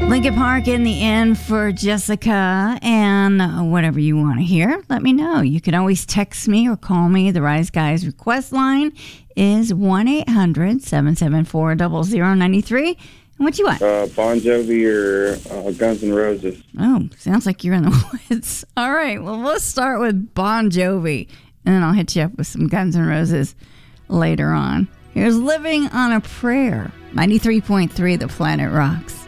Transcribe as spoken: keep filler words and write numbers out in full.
Lincoln Park in the end for Jessica, and whatever you want to hear, let me know. You can always text me or call me. The Rise Guys request line is one eight hundred seven seven four zero zero nine three. And what you want? Uh, Bon Jovi or uh, Guns N' Roses. Oh, sounds like you're in the woods. All right, well, let's start with Bon Jovi, and then I'll hit you up with some Guns N' Roses later on. Here's Living on a Prayer, ninety-three point three The Planet Rocks.